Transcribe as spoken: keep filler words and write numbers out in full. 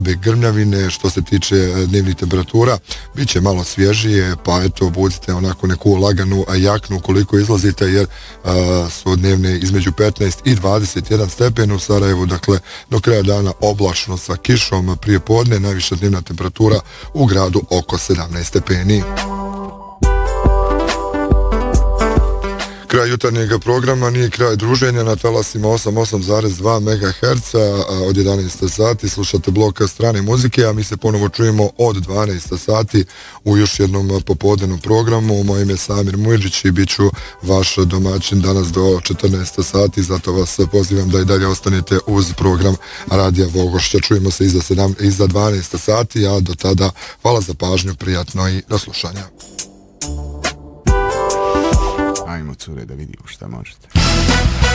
grmljavine. Što se tiče dnevnih temperatura, bit će malo svježije, pa eto, budite onako neku laganu jaknu koliko izlazite, jer a, su dnevne između petnaest i dvadeset jedan stepen u Sarajevu, dakle do kraja dana oblačno sa kišom prije podne, najviša dnevna temperatura u gradu oko sedamnaest stepeni. Kraj jutarnjeg programa nije kraj druženja na talasima osamdeset osam zarez dva megaherca. Od jedanaest sati slušate blok strane muzike, a mi se ponovo čujemo od dvanaest sati u još jednom popodnevnom programu. Moje ime je Samir Mujđić i bit ću vaš domaćin danas do četrnaest sati, zato vas pozivam da i dalje ostanete uz program Radija Vogošća. Čujemo se iza, sedam, iza dvanaest sati, a do tada hvala za pažnju, prijatno i do slušanja. Ajmo, cure, da vidimo šta možete.